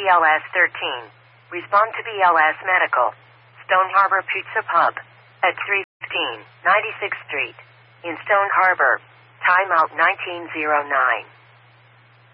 BLS 13. Respond to BLS Medical. Stone Harbor Pizza Pub. At 315 96th Street. In Stone Harbor. Timeout 1909.